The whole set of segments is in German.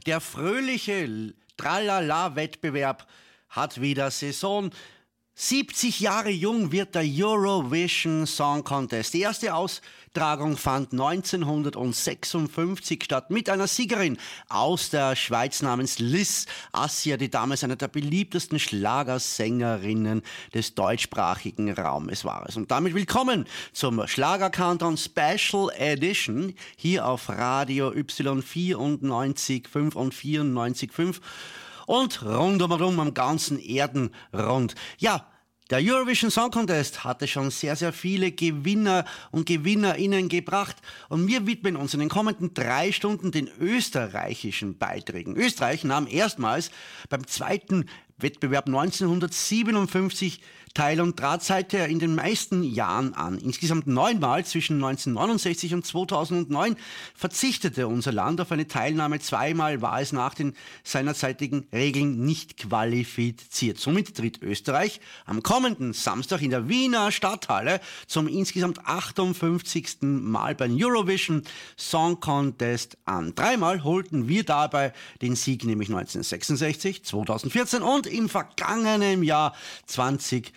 Der fröhliche Tralala-Wettbewerb hat wieder Saison. 70 Jahre jung wird der Eurovision Song Contest. Die erste Austragung fand 1956 statt mit einer Siegerin aus der Schweiz namens Liz Assia, die damals eine der beliebtesten Schlagersängerinnen des deutschsprachigen Raumes war. Und damit willkommen zum Schlager-Countdown Special Edition hier auf Radio Y94.5 und 94.5 und rundum am ganzen Erdenrund. Ja, der Eurovision Song Contest hatte schon sehr, sehr viele Gewinner und Gewinnerinnen gebracht. Und wir widmen uns in den kommenden 3 Stunden den österreichischen Beiträgen. Österreich nahm erstmals beim zweiten Wettbewerb 1957 teil und trat seither in den meisten Jahren an. Insgesamt 9-mal zwischen 1969 und 2009 verzichtete unser Land auf eine Teilnahme. 2-mal war es nach den seinerzeitigen Regeln nicht qualifiziert. Somit tritt Österreich am kommenden Samstag in der Wiener Stadthalle zum insgesamt 58. Mal beim Eurovision Song Contest an. 3-mal holten wir dabei den Sieg, nämlich 1966, 2014 und im vergangenen Jahr 2025.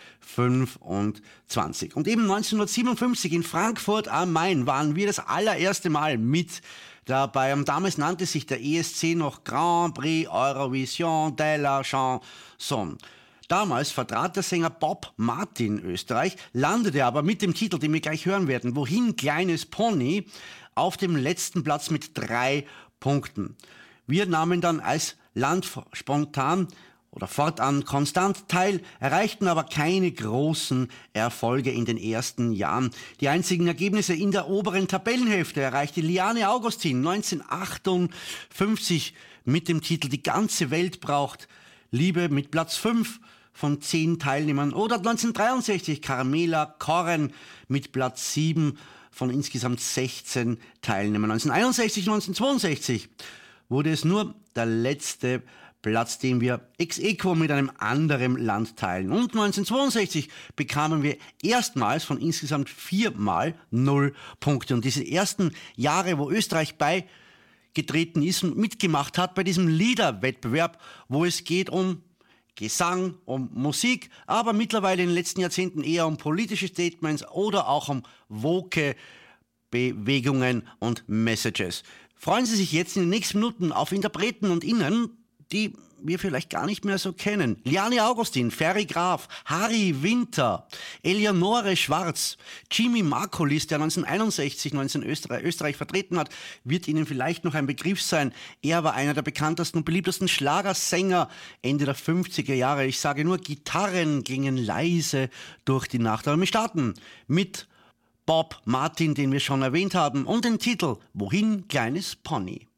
Und eben 1957 in Frankfurt am Main waren wir das allererste Mal mit dabei. Und damals nannte sich der ESC noch Grand Prix Eurovision de la Chanson. Damals vertrat der Sänger Bob Martin Österreich, landete aber mit dem Titel, den wir gleich hören werden, Wohin, kleines Pony, auf dem letzten Platz mit 3 Punkten. Wir nahmen dann als Land spontan oder fortan konstant teil, erreichten aber keine großen Erfolge in den ersten Jahren. Die einzigen Ergebnisse in der oberen Tabellenhälfte erreichte Liane Augustin 1958 mit dem Titel Die ganze Welt braucht Liebe mit Platz 5 von 10 Teilnehmern oder 1963 Carmela Corren mit Platz 7 von insgesamt 16 Teilnehmern. 1961, 1962 wurde es nur der letzte Platz, den wir ex aequo mit einem anderen Land teilen. Und 1962 bekamen wir erstmals von insgesamt 4-mal 0 Punkte. Und diese ersten Jahre, wo Österreich beigetreten ist und mitgemacht hat bei diesem Liederwettbewerb, wo es geht um Gesang, um Musik, aber mittlerweile in den letzten Jahrzehnten eher um politische Statements oder auch um woke Bewegungen und Messages. Freuen Sie sich jetzt in den nächsten Minuten auf Interpreten und Innen, die wir vielleicht gar nicht mehr so kennen. Liane Augustin, Ferry Graf, Harry Winter, Eleonore Schwarz, Jimmy Markolis, der 1961 Österreich vertreten hat, wird Ihnen vielleicht noch ein Begriff sein. Er war einer der bekanntesten und beliebtesten Schlagersänger Ende der 50er Jahre. Ich sage nur, Gitarren gingen leise durch die Nacht. Aber wir starten mit Bob Martin, den wir schon erwähnt haben, und den Titel Wohin, kleines Pony.